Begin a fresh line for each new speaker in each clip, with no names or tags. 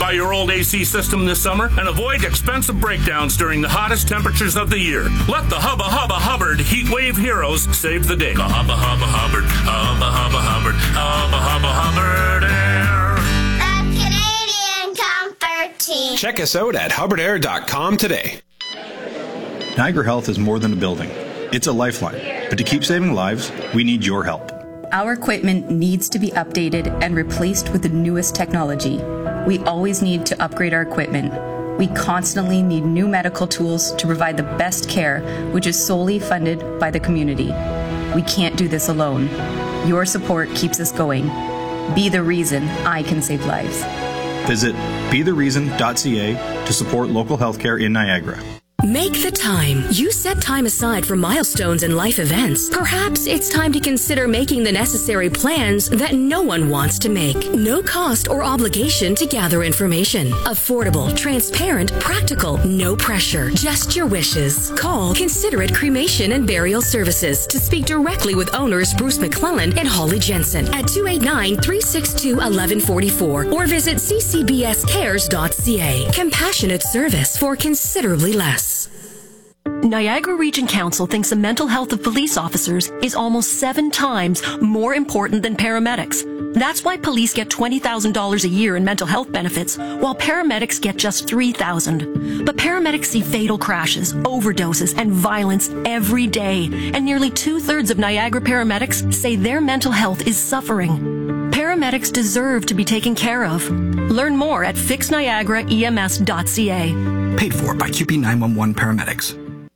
Try your old AC system this summer and avoid expensive breakdowns during the hottest temperatures of the year. Let the Hubba Hubba Hubbard Heat Wave Heroes save the day. The Hubba Hubba Hubbard, Hubba Hubba Hubbard, Hubba Hubba Hubbard Air.
The Canadian Comfort Team.
Check us out at hubbardair.com today.
Niagara Health is more than a building. It's a lifeline. But to keep saving lives, we need your help.
Our equipment needs to be updated and replaced with the newest technology. We always need to upgrade our equipment. We constantly need new medical tools to provide the best care, which is solely funded by the community. We can't do this alone. Your support keeps us going. Be the reason I can save lives.
Visit bethereason.ca to support local healthcare in Niagara.
Make the time. You set time aside for milestones and life events. Perhaps it's time to consider making the necessary plans that no one wants to make. No cost or obligation to gather information. Affordable, transparent, practical, no pressure. Just your wishes. Call Considerate Cremation and Burial Services to speak directly with owners Bruce McClellan and Holly Jensen at 289-362-1144 or visit ccbscares.ca. Compassionate service for considerably less.
Niagara Region Council thinks the mental health of police officers is almost 7 times more important than paramedics. That's why police get $20,000 a year in mental health benefits, while paramedics get just $3,000. But paramedics see fatal crashes, overdoses, and violence every day, and nearly 2/3 of Niagara paramedics say their mental health is suffering. Paramedics deserve to be taken care of. Learn more at fixniagaraems.ca.
Paid for by QP 911 Paramedics.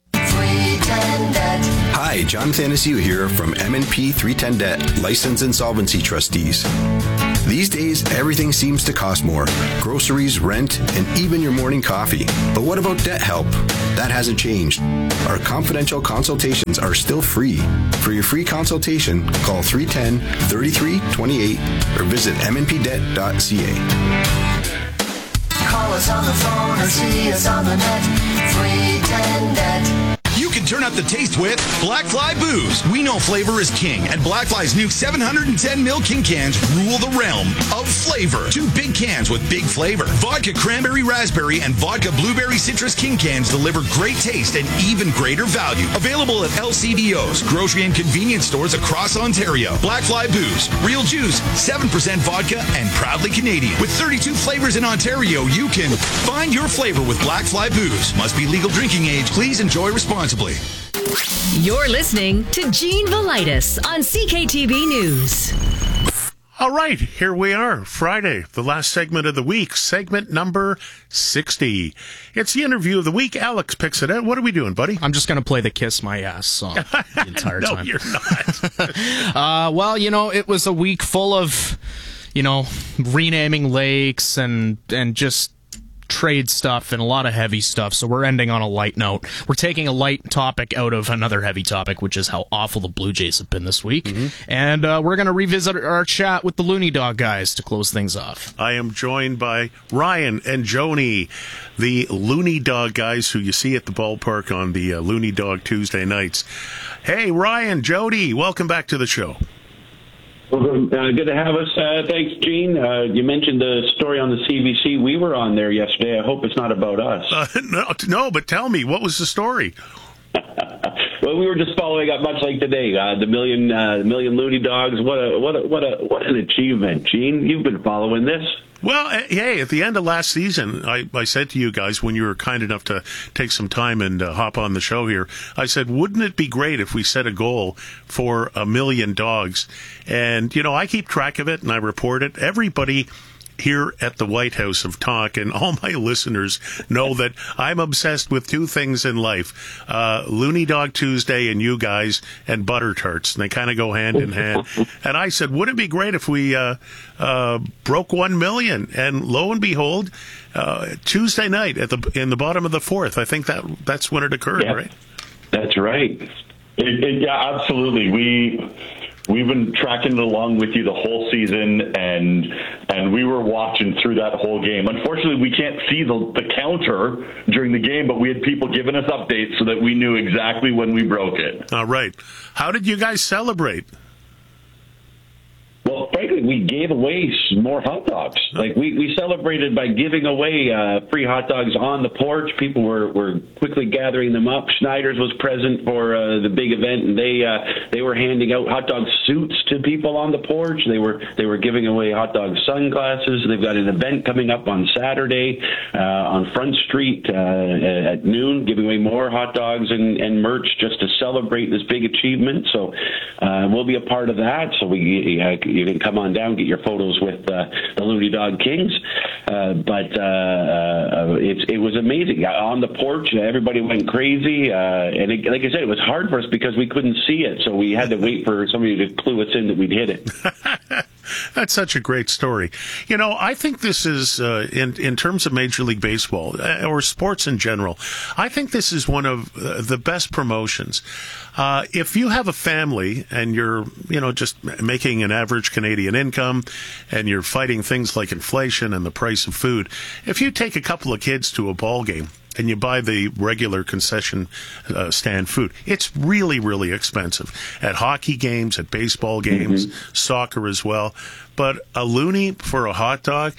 Hi, Jonathan Anastasia here from M&P 310 Debt, Licensed Insolvency Trustees. These days, everything seems to cost more. Groceries, rent, and even your morning coffee. But what about debt help? That hasn't changed. Our confidential consultations are still free. For your free consultation, call 310-3328 or visit mnpdebt.ca.
Call us on the phone or see us on the net. 310 Debt.
You can turn up the taste with Black Fly Booze. We know flavor is king, and Black Fly's new 710 ml King cans rule the realm of flavor. 2 big cans with big flavor. Vodka Cranberry Raspberry and Vodka Blueberry Citrus King cans deliver great taste and even greater value. Available at LCBOs, grocery and convenience stores across Ontario. Black Fly Booze. Real juice, 7% vodka, and proudly Canadian. With 32 flavors in Ontario, you can find your flavor with Black Fly Booze. Must be legal drinking age. Please enjoy responsibly.
You're listening to Gene Velitis on CKTV News.
All right, here we are, Friday, the last segment of the week, segment number 60. It's the interview of the week. Alex picks it out. What are we doing, buddy?
I'm just going to play the Kiss My Ass song the entire
no,
time.
No, you're not.
Well, it was a week full of, renaming lakes and just trade stuff and a lot of heavy stuff, so we're ending on a light note. We're taking a light topic out of another heavy topic, which is how awful the Blue Jays have been this week. Mm-hmm. And we're going to revisit our chat with the Looney Dog guys to close things off.
I am joined by Ryan and Joni, the Looney Dog guys who you see at the ballpark on the Looney Dog Tuesday nights. Hey, Ryan, Jody, welcome back to the show.
Well, good to have us. Thanks, Gene. You mentioned the story on the CBC. We were on there yesterday. I hope it's not about us.
No, but tell me, what was the story?
Well, we were just following up, much like today. The million Looney Dogs. What an achievement, Gene. You've been following this.
Well, hey, at the end of last season, I said to you guys, when you were kind enough to take some time and hop on the show here, I said, wouldn't it be great if we set a goal for 1 million dogs? And, I keep track of it and I report it. Everybody here at the White House of Talk, and all my listeners know that I'm obsessed with 2 things in life, Looney Dog Tuesday and you guys, and butter tarts. And they kind of go hand in hand. And I said, wouldn't it be great if we broke 1 million? And lo and behold, Tuesday night in the bottom of the 4th, I think that's when it occurred, right?
That's right.
Yeah, absolutely. We've been tracking it along with you the whole season, and we were watching through that whole game. Unfortunately, we can't see the counter during the game, but we had people giving us updates so that we knew exactly when we broke it.
All right. How did you guys celebrate?
Well, frankly,
we gave away more hot dogs. Like we celebrated by giving away free hot dogs on the porch. People were quickly gathering them up. Schneider's was present for the big event, and they were handing out hot dog suits to people on the porch. They were giving away hot dog sunglasses. They've got an event coming up on Saturday on Front Street at noon, giving away more hot dogs and merch just to celebrate this big achievement. So we'll be a part of that. So you can come on down, get your photos with the Looney Dog Kings. But it was amazing. On the porch, everybody went crazy. And like I said, it was hard for us because we couldn't see it. So we had to wait for somebody to clue us in that we'd hit it.
That's such a great story. You know, I think this is, in terms of Major League Baseball, or sports in general, I think this is one of the best promotions. If you have a family and you're, just making an average Canadian income and you're fighting things like inflation and the price of food, if you take a couple of kids to a ball game and you buy the regular concession stand food, it's really, really expensive. At hockey games, at baseball games, soccer as well. But a loonie for a hot dog,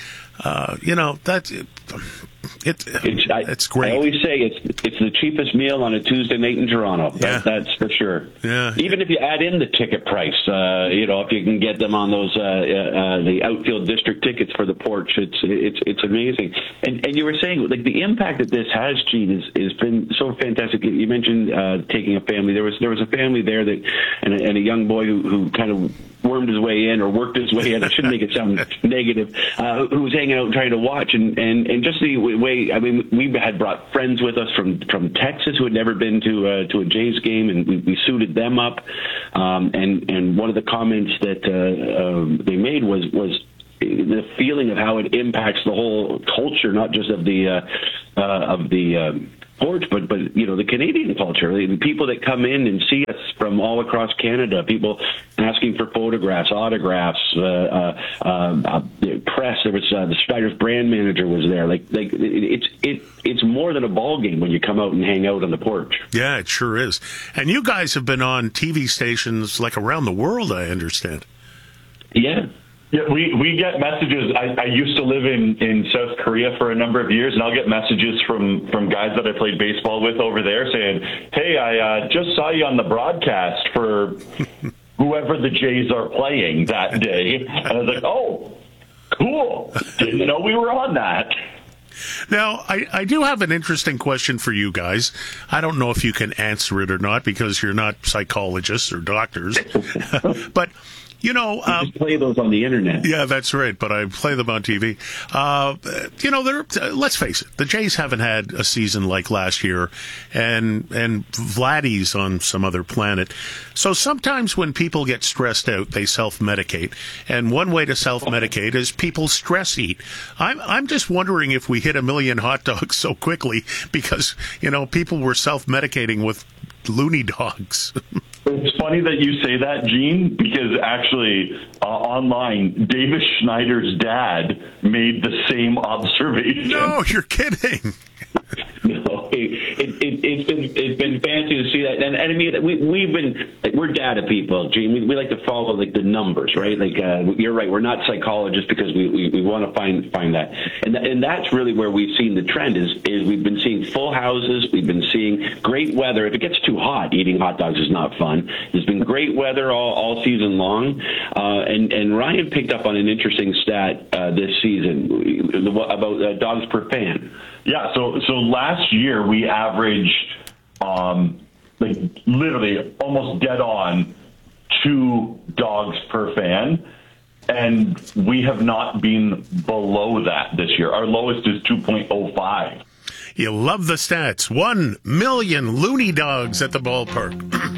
it's great.
I always say it's the cheapest meal on a Tuesday night in Toronto. That's for sure.
Yeah.
Even if you add in the ticket price, if you can get them on those the outfield district tickets for the porch, it's amazing. And you were saying like the impact that this has, Gene, has been so fantastic. You mentioned taking a family. There was a family there that and a young boy who kind of wormed his way in or worked his way in. I shouldn't make it sound negative. Who was hanging out and trying to watch and just the way. I mean, we had brought friends with us from Texas who had never been to a Jays game, and we suited them up. And one of the comments that they made was the feeling of how it impacts the whole culture, not just of the porch, but the Canadian culture. The people that come in and see us from all across Canada, people asking for photographs, autographs, press. There was the Schneider's brand manager was there. It's more than a ball game when you come out and hang out on the porch.
Yeah, it sure is. And you guys have been on TV stations like around the world, I understand.
Yeah.
Yeah, we get messages. I used to live in South Korea for a number of years, and I'll get messages from guys that I played baseball with over there saying, "Hey, I just saw you on the broadcast for whoever the Jays are playing that day." And I was like, "Oh, cool. Didn't know we were on that."
Now, I do have an interesting question for you guys. I don't know if you can answer it or not because you're not psychologists or doctors, but... you just
play those on the internet.
Yeah, that's right. But I play them on TV. Let's face it, the Jays haven't had a season like last year, and Vladdy's on some other planet. So sometimes when people get stressed out, they self-medicate, and one way to self-medicate is people stress eat. I'm just wondering if we hit 1 million hot dogs so quickly because people were self-medicating with loony dogs.
It's funny that you say that, Gene, because actually online, Davis Schneider's dad made the same observation.
No, you're kidding.
No, it's been fancy to see that, and I mean we've been we're data people, Gene. We like to follow the numbers, right? You're right. We're not psychologists because we want to find that, and that's really where we've seen the trend is we've been seeing full houses. We've been seeing great weather. If it gets too hot, eating hot dogs is not fun. There's been great weather all season long, and Ryan picked up on an interesting stat this season about dogs per fan.
Yeah, so last year we averaged literally almost dead on 2 dogs per fan, and we have not been below that this year. Our lowest is 2.05.
You love the stats. 1 million loony dogs at the ballpark.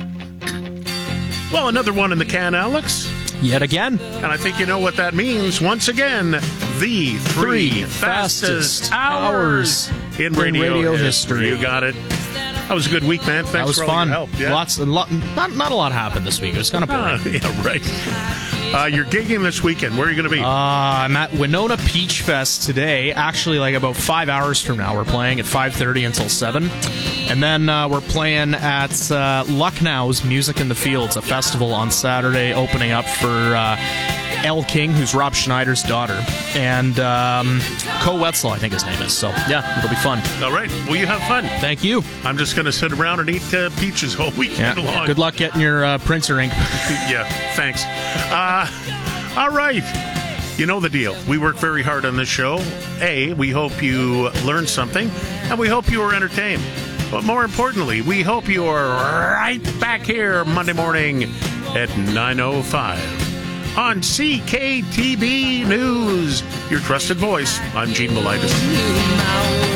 Well, another one in the can, Alex.
Yet again.
And I think you know what that means. Once again, the 3 fastest hours in radio history. You got it. That was a good week, man. Thanks
that was
for all
fun.
your help. Yeah.
Not a lot happened this week. It was kind of boring.
Yeah, right. You're gigging this weekend. Where are you going to be?
I'm at Winona Peach Fest today. Actually, about 5 hours from now. We're playing at 5:30 until 7. And then we're playing at Lucknow's Music in the Fields, a festival on Saturday, opening up for Elle King, who's Rob Schneider's daughter, and Co Wetzel, I think his name is. So, yeah, it'll be fun.
All right. Well, you have fun.
Thank you.
I'm just going to sit around and eat peaches all weekend long.
Good luck getting your printer ink.
Yeah, thanks. All right. You know the deal. We work very hard on this show. We hope you learned something, and we hope you were entertained. But more importantly, we hope you are right back here Monday morning at 9:05 on CKTB News. Your trusted voice. I'm Gene Mellitus.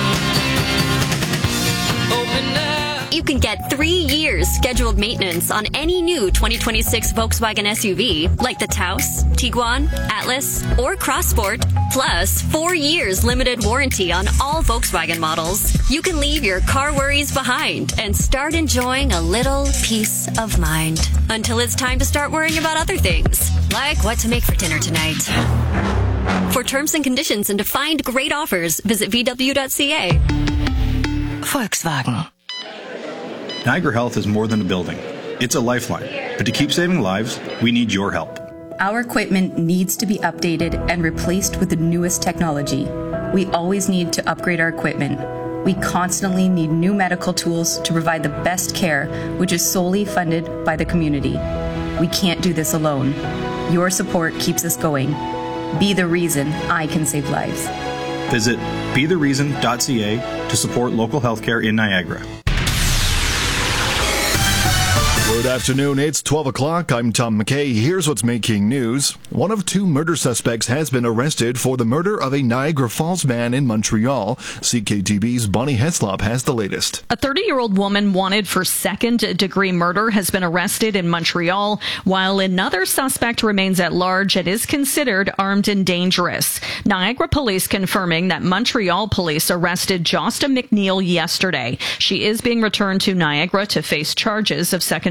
You can get 3 years scheduled maintenance on any new 2026 Volkswagen SUV, like the Taos, Tiguan, Atlas, or Crossport, plus 4 years limited warranty on all Volkswagen models. You can leave your car worries behind and start enjoying a little peace of mind until it's time to start worrying about other things, like what to make for dinner tonight. For terms and conditions and to find great offers, visit VW.ca.
Volkswagen.
Niagara Health is more than a building. It's a lifeline. But to keep saving lives, we need your help.
Our equipment needs to be updated and replaced with the newest technology. We always need to upgrade our equipment. We constantly need new medical tools to provide the best care, which is solely funded by the community. We can't do this alone. Your support keeps us going. Be the reason I can save lives.
Visit bethereason.ca to support local healthcare in Niagara.
Good afternoon, it's 12 o'clock. I'm Tom McKay. Here's what's making news. One of 2 murder suspects has been arrested for the murder of a Niagara Falls man in Montreal. CKTB's Bonnie Heslop has the latest.
A 30-year-old woman wanted for second-degree murder has been arrested in Montreal, while another suspect remains at large and is considered armed and dangerous. Niagara police confirming that Montreal police arrested Josta McNeil yesterday. She is being returned to Niagara to face charges of second